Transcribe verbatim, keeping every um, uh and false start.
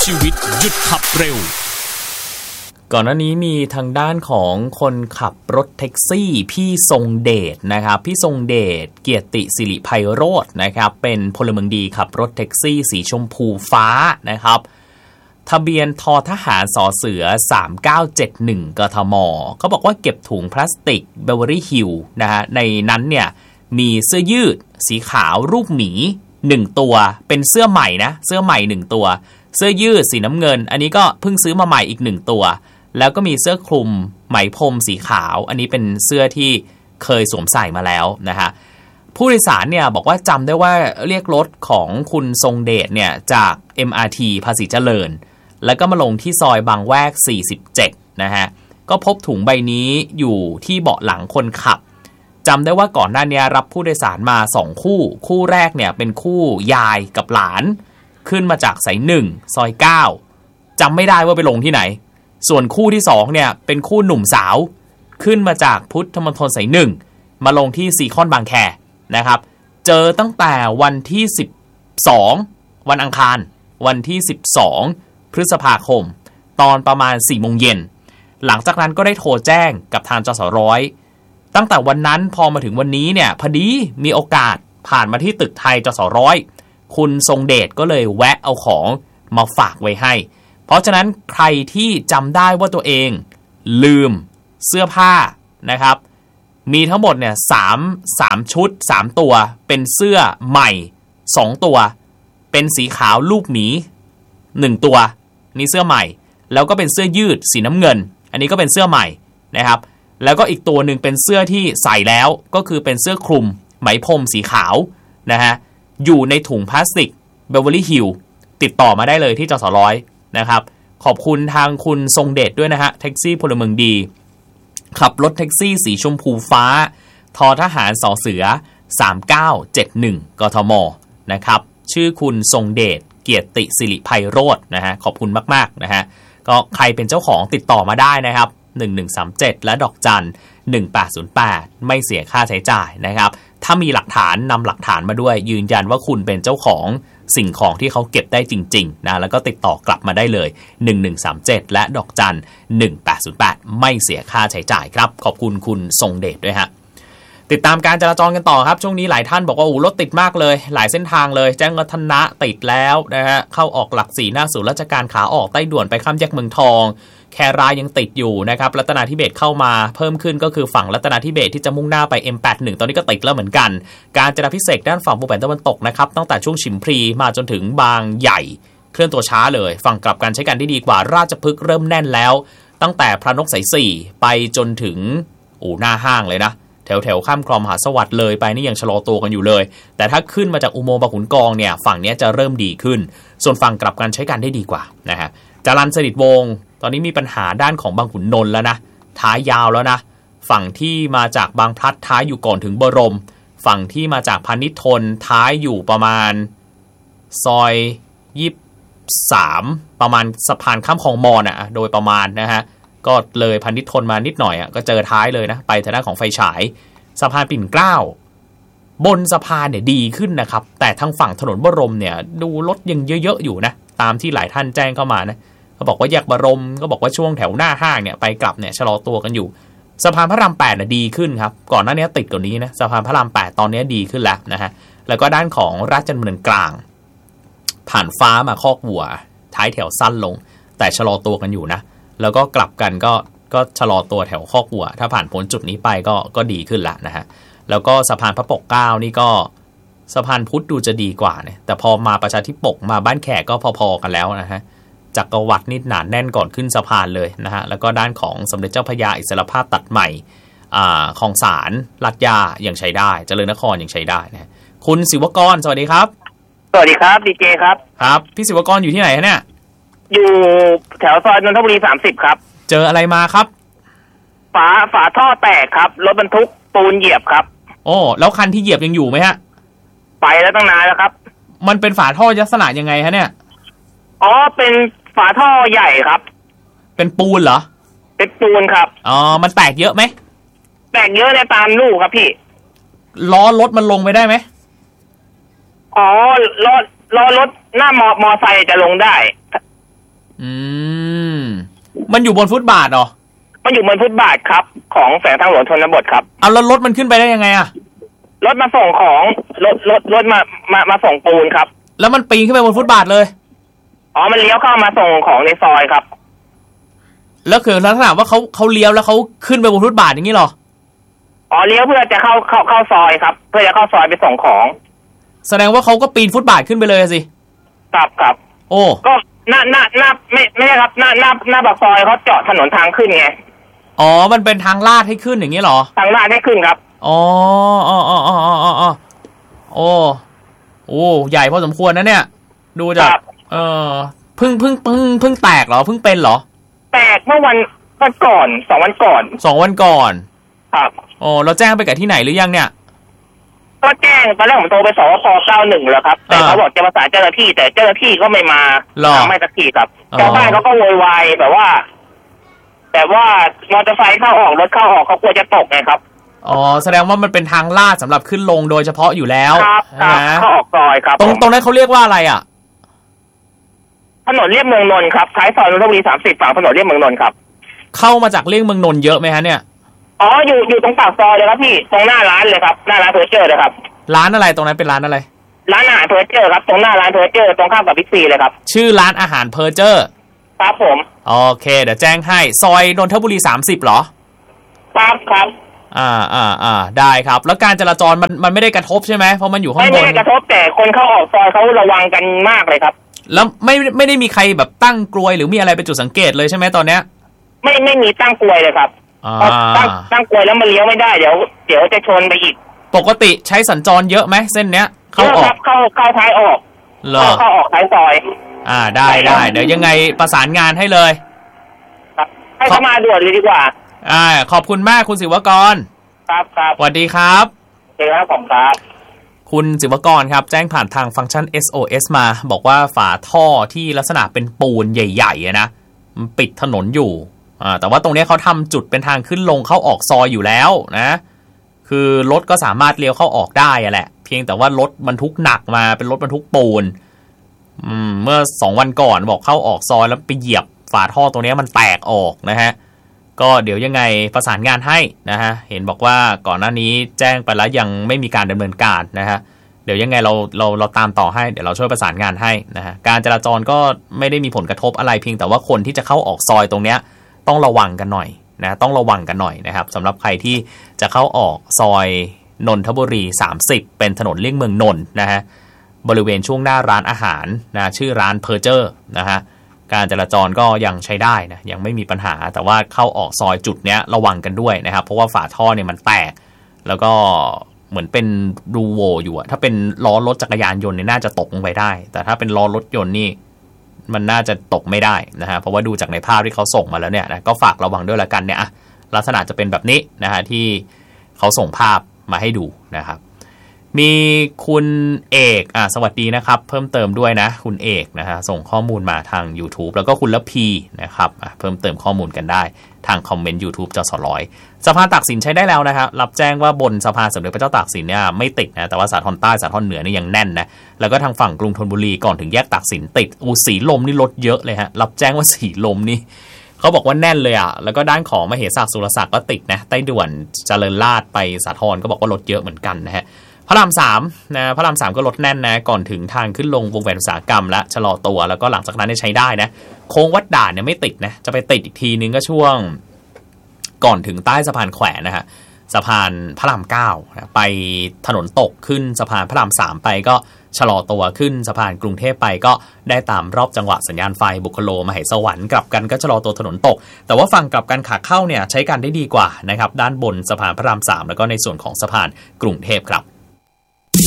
ชีวิตหยุดขับเร็วก่อนหน้านี้มีทางด้านของคนขับรถแท็กซี่พี่ทรงเดชนะครับพี่ทรงเดชเกียรติศิริไพโรจน์นะครับเป็นพลเมืองดีขับรถแท็กซี่สีชมพูฟ้านะครับทะเบียนททหารสเสือสามเก้าเจ็ดหนึ่งกทมเขาบอกว่าเก็บถุงพลาสติกเบเวอรี่ฮิลนะฮะในนั้นเนี่ยมีเสื้อยืดสีขาวรูปหมีหนึ่งตัวเป็นเสื้อใหม่นะเสื้อใหม่หนึ่งตัวเสื้อยืดสีน้ำเงินอันนี้ก็เพิ่งซื้อมาใหม่อีกหนึ่งตัวแล้วก็มีเสื้อคลุมไหมพรมสีขาวอันนี้เป็นเสื้อที่เคยสวมใส่มาแล้วนะฮะผู้โดยสารเนี่ยบอกว่าจำได้ว่าเรียกรถของคุณทรงเดชเนี่ยจาก เอ็ม อาร์ ที ภาษีเจริญแล้วก็มาลงที่ซอยบางแวกสี่สิบเจ็ดนะฮะก็พบถุงใบนี้อยู่ที่เบาะหลังคนขับจำได้ว่าก่อนหน้านี้รับผู้โดยสารมาสองคู่คู่แรกเนี่ยเป็นคู่ยายกับหลานขึ้นมาจากสายหนึ่งซอยเก้าจำไม่ได้ว่าไปลงที่ไหนส่วนคู่ที่สองเนี่ยเป็นคู่หนุ่มสาวขึ้นมาจากพุทธมณฑลสายหนึ่งมาลงที่ซีคอนบางแคนะครับเจอตั้งแต่วันที่สิบสองวันอังคารวันที่สิบสองพฤษภาคมตอนประมาณสี่โมงเย็นหลังจากนั้นก็ได้โทรแจ้งกับทางจสร้อยตั้งแต่วันนั้นพอมาถึงวันนี้เนี่ยพอดีมีโอกาสผ่านมาที่ตึกไทยจสร้อยคุณทรงเดชก็เลยแวะเอาของมาฝากไว้ให้เพราะฉะนั้นใครที่จำได้ว่าตัวเองลืมเสื้อผ้านะครับมีทั้งหมดเนี่ยสาม สามชุดสามตัวเป็นเสื้อใหม่สองตัวเป็นสีขาวรูปหมีหนึ่งตัวนี่เสื้อใหม่แล้วก็เป็นเสื้อยืดสีน้ำเงินอันนี้ก็เป็นเสื้อใหม่นะครับแล้วก็อีกตัวหนึ่งเป็นเสื้อที่ใส่แล้วก็คือเป็นเสื้อคลุมไหมพรมสีขาวนะฮะอยู่ในถุงพลาสติกเบเวอรี่ฮิลติดต่อมาได้เลยที่จสร้อยนะครับขอบคุณทางคุณทรงเดชด้วยนะฮะแท็กซี่พลเมืองดีขับรถแท็กซี่สีชมพูฟ้าททหารสเสือสามเก้าเจ็ดหนึ่งกทมนะครับชื่อคุณทรงเดชเกียรติศิริไพโรจน์นะฮะขอบคุณมากๆนะฮะก็ใครเป็นเจ้าของติดต่อมาได้นะครับหนึ่งหนึ่งสามเจ็ดและดอกจันหนึ่งแปดศูนย์แปดไม่เสียค่าใช้จ่ายนะครับถ้ามีหลักฐานนำหลักฐานมาด้วยยืนยันว่าคุณเป็นเจ้าของสิ่งของที่เขาเก็บได้จริงๆนะแล้วก็ติดต่อกลับมาได้เลยหนึ่งหนึ่งสามเจ็ดและดอกจันหนึ่งแปดศูนย์แปดไม่เสียค่าใช้จ่ายครับขอบคุณคุณทรงเดชด้วยฮะติดตามการจราจรกันต่อครับช่วงนี้หลายท่านบอกว่าโอ้รถติดมากเลยหลายเส้นทางเลยแจ้งวัฒนะติดแล้วนะฮะเข้าออกหลักสี่หน้าศูนย์ราชการขาออกใต้ด่วนไปข้ามแยกเมืองทองแครายังติดอยู่นะครับรัตนาธิเบศเข้ามาเพิ่มขึ้นก็คือฝั่งรัตนาธิเบศที่จะมุ่งหน้าไป เอ็ม แปดสิบเอ็ด ตอนนี้ก็ติดแล้วเหมือนกันการจราพิเศษด้านฝั่งภูแผ่นตะวันตกนะครับตั้งแต่ช่วงฉิมพลีมาจนถึงบางใหญ่เคลื่อนตัวช้าเลยฝั่งกลับกันใช้การได้ดีกว่าราชพฤกษ์เริ่มแน่นแล้วตั้งแต่พระนกสายสี่ไปจนถึงโอ้หน้าห้างเลยนะแถวแถวข้ามคลองมหาสวัสดิ์เลยไปนี่ยังชะลอตัวกันอยู่เลยแต่ถ้าขึ้นมาจากอุโมงค์บางขุนกองเนี่ยฝั่งนี้จะเริ่มดีขึ้นส่วนฝั่งกลับกันใช้การได้ดีกว่านะฮะจรัญสนิทวงศ์ตอนนี้มีปัญหาด้านของบางขุนนนท์แล้วนะท้ายยาวแล้วนะฝั่งที่มาจากบางพลัดท้ายอยู่ก่อนถึงบรมฝั่งที่มาจากพานิชย์ทนท้ายอยู่ประมาณซอยยี่สิบสามประมาณสะพานข้ามคลองมอญอ่ะโดยประมาณนะฮะก็เลยพานิชย์ทนมานิดหน่อยอ่ะก็เจอท้ายเลยนะไปทางด้านของไฟฉายสะพานปิ่นเกล้าบนสะพานเนี่ยดีขึ้นนะครับแต่ทางฝั่งถนนบรมเนี่ยดูรถยังเยอะๆอยู่นะตามที่หลายท่านแจ้งเข้ามานะเขาบอกว่าแยกบรมก็บอกว่าช่วงแถวหน้าห้างเนี่ยไปกลับเนี่ยชะลอตัวกันอยู่สะพานพระรามแปดน่ะดีขึ้นครับก่อนหน้านี้ติดกว่านี้นะสะพานพระรามแปดตอนนี้ดีขึ้นแล้วนะฮะแล้วก็ด้านของราชดำเนินกลางผ่านฟ้ามาคอกวัวท้ายแถวสั้นลงแต่ชะลอตัวกันอยู่นะแล้วก็กลับกันก็ก็ชะลอตัวแถวคอกวัวถ้าผ่านพ้นจุดนี้ไปก็ก็ดีขึ้นแล้วนะฮะแล้วก็สะพานพระปกเกล้านี่ก็สะพานพุทธดูจะดีกว่าเนี่ยแต่พอมาประชาธิปกมาบ้านแขกก็พอๆกันแล้วนะฮะจักรวรรดินี่หนาแน่นก่อนขึ้นสะพานเลยนะฮะแล้วก็ด้านของสมเด็จเจ้าพระยาอิสรภาพตัดใหม่อ่าคลองสารลาดยายังใช้ได้เจริญนครยังใช้ได้นะคุณศิวกรสวัสดีครับสวัสดีครับดีเจครับครับพี่ศิวกรอยู่ที่ไหนฮะเนี่ยอยู่แถวซอยนนทบุรีสามสิบครับเจออะไรมาครับฝาฝาท่อแตกครับรถบรรทุกปูนเหยียบครับโอ้แล้วคันที่เหยียบยังอยู่ไหมฮะไปแล้วตั้งนานแล้วครับมันเป็นฝาท่อลักษณะยังไงฮะเนี่ยอ๋อเป็นฝาท่อใหญ่ครับเป็นปูนเหรอเป็นปูนครับอ๋อมันแตกเยอะไหมแตกเยอะในตามลูกครับพี่ล้อรถมันลงไปได้ไหมอ๋อล้อล้อรถหน้ามอมอไซค์จะลงได้อืมมันอยู่บนฟุตบาทเหรอมันอยู่บนฟุตบาทครับของแขวงทางหลวงชนบทครับเอาแล้วรถมันขึ้นไปได้ยังไงอะรถมาส่งของรถรถรถมามามาส่งปูนครับแล้วมันปีนขึ้นไปบนฟุตบาทเลยอ๋อมันเลี้ยวเข้ามาส่งของในซอยครับแล้วคือลักษณะว่าเขาเขาเลี้ยวแล้วเขาขึ้นไปบนฟุตบาทอย่างนี้หรออ๋อเลี้ยวเพื่อจะเข้าเข้าเข้าซอยครับเพื่อจะเข้าซอยไปส่งของแสดงว่าเขาก็ปีนฟุตบาทขึ้นไปเลยสิครับครับโอ้ก็หน้าหน้าหน้าไม่ไม่ใช่ครับหน้าหน้าหน้าปากซอยเขาเจาะถนนทางขึ้นไงอ๋อมันเป็นทางลาดให้ขึ้นอย่างนี้หรอทางลาดให้ขึ้นครับอ๋ออ๋ออ๋ออ๋ออ๋อโอ้โอ้ใหญ่พอสมควรนะเนี่ยดูจากเออเพิ่งเพิ่งเพิ่งเพิ่งแตกเหรอเพิ่งเป็นเหรอแตกเมื่อวันวันก่อนสองวันก่อนสองวันก่อนครับโอ้เราแจ้งไปกับที่ไหนหรือยังเนี่ยก็แจ้งตอนแรกผมโทรไปสคเก้าหนึ่งแล้วครับแต่เขาบอกจะประสานเจ้าหน้าที่แต่เจ้าหน้าที่ก็ไม่มาไม่สักทีครับชาวบ้านเขาก็โวยวายแบบว่าแต่ว่ามอเตอร์ไซค์เข้าออกรถเข้าออกเขากลัวจะตกไงครับอ๋อแสดงว่ามันเป็นทางลาดสำหรับขึ้นลงโดยเฉพาะอยู่แล้วครับครับเข้าออกซอยครับตรงตรงนั้นเขาเรียกว่าอะไรอ่ะถนนเลียบเมืองนนท์ครับท้ายซอยนนทบุรีสามสิบฝั่งถนนเลียบเมืองนนท์ครับเข้ามาจากเลียบเมืองนนท์เยอะไหมฮะเนี่ยอ๋ออยู่อยู่ตรงปากซอยเลยครับพี่ตรงหน้าร้านเลยครับหน้าร้านเพอร์เจอร์เลยครับร้านอะไรตรงนั้นเป็นร้านอะไรร้านอาหารเพอร์เจอร์ครับตรงหน้าร้านเพอร์เจอร์ตรงข้ามกับบิ๊กซีเลยครับชื่อร้านอาหารเพอร์เจอร์ครับผมโอเคเดี๋ยวแจ้งให้ซอยนนทบุรีสามสิบเหรอครับครับอ่าอ่าอ่าได้ครับแล้วการจราจรมันมันไม่ได้กระทบใช่ไหมเพราะมันอยู่ข้างบนไม่ได้กระทบแต่คนเข้าออกซอยเขาระวังกันมากเลยครับแล้วไม่ไม่ได้มีใครแบบตั้งกลวยหรือมีอะไรเป็นจุดสังเกตเลยใช่ไหมตอนเนี้ยไม่ไม่มีตั้งกลวยเลยครับตั้งตั้งกลวยแล้วมันเลี้ยวไม่ได้เดี๋ยวเดี๋ยวจะชนไปอีกปกติใช้สัญจรเยอะไหมเส้นเนี้ยเข้าออกเข้าเข้าท้ายออกเข้าเข้าออกท้ายซอยอ่าได้ได้เดี๋ยวยังไงประสานงานให้เลยให้เขามาด่วนเลยดีกว่าอ่าขอบคุณมากคุณศิวกรครับครับสวัสดีครับสวัสดีครับผมครับคุณศิวกรครับแจ้งผ่านทางฟังก์ชัน เอส โอ เอส มาบอกว่าฝาท่อที่ลักษณะเป็นปูนใหญ่ๆนะมันปิดถนนอยู่อ่าแต่ว่าตรงนี้เขาทำจุดเป็นทางขึ้นลงเข้าออกซอยอยู่แล้วนะคือรถก็สามารถเลี้ยวเข้าออกได้แหละเพียงแต่ว่ารถบรรทุกหนักมาเป็นรถบรรทุกปูนอืมเมื่อสองวันก่อนบอกเข้าออกซอยแล้วไปเหยียบฝาท่อตรงนี้มันแตกออกนะฮะก็เดี๋ยวยังไงประสานงานให้นะฮะเห็นบอกว่าก่อนหน้านี้แจ้งไปแล้วยังไม่มีการดำเนินการนะฮะเดี๋ยวยังไงเราเราเราตามต่อให้เดี๋ยวเราช่วยประสานงานให้นะฮะการจราจรก็ไม่ได้มีผลกระทบอะไรเพียงแต่ว่าคนที่จะเข้าออกซอยตรงเนี้ยต้องระวังกันหน่อยนะต้องระวังกันหน่อยนะครับสำหรับใครที่จะเข้าออกซอยนนทบุรีสามสิบเป็นถนนเลี่ยงเมืองนนท์นะฮะบริเวณช่วงหน้าร้านอาหารนะชื่อร้านเพอร์เจอร์นะฮะการจราจรก็ยังใช้ได้นะยังไม่มีปัญหาแต่ว่าเข้าออกซอยจุดเนี้ยระวังกันด้วยนะครับเพราะว่าฝาท่อเนี่ยมันแตกแล้วก็เหมือนเป็นรูโหว่อยู่อะถ้าเป็นล้อรถจักรยานยนต์เนี่ยน่าจะตกลงไปได้แต่ถ้าเป็นล้อรถยนต์นี่มันน่าจะตกไม่ได้นะฮะเพราะว่าดูจากในภาพที่เขาส่งมาแล้วเนี่ยนะก็ฝากระวังด้วยละกันเนี่ยลักษณะจะเป็นแบบนี้นะฮะที่เขาส่งภาพมาให้ดูนะครับมีคุณเอกอ่ะสวัสดีนะครับเพิ่มเติมด้วยนะคุณเอกนะฮะส่งข้อมูลมาทาง YouTube แล้วก็คุณละพีนะครับอ่ะเพิ่มเติมข้อมูลกันได้ทางคอมเมนต์ YouTube จสร้อยสะพานตากสินใช้ได้แล้วนะครับรับแจ้งว่าบนสะพานสมเด็จพระเจ้าตากสินเนี่ยไม่ติดนะแต่ว่าสาทรใต้สาทรเหนือนี่ยังแน่นนะแล้วก็ทางฝั่งกรุงธนบุรีก่อนถึงแยกตากสินติดอูสีลมนี่รถเยอะเลยฮะรับแจ้งว่าสีลมนี่เขาบอกว่าแน่นเลยอ่ะแล้วก็ด้านของมเหศักดิ์สุรศักดิ์ก็ติดนะใต้ด่วนเจริญราษฎร์ไปสาทรก็บอกว่ารถเยอะเหมือนกันนะฮะพระรามสามนะพระรามสามก็รถแน่นนะก่อนถึงทางขึ้นลงวงแหวนอุตสาหกรรมและชะลอตัวแล้วก็หลังจากนั้นได้ใช้ได้นะโค้งวัดด่านเนี่ยไม่ติดนะจะไปติดอีกทีนึงก็ช่วงก่อนถึงใต้สะพานแขวนนะฮะสะพานพระรามเก้านะไปถนนตกขึ้นสะพานพระรามสามไปก็ชะลอตัวขึ้นสะพานกรุงเทพไปก็ได้ตามรอบจังหวะสัญญาณไฟบุคโลมเหสวรรค์กลับกันก็ชะลอตัวถนนตกแต่ว่าฝั่งกลับกันขาเข้าเนี่ยใช้การได้ดีกว่านะครับด้านบนสะพานพระรามสามแล้วก็ในส่วนของสะพานกรุงเทพครับ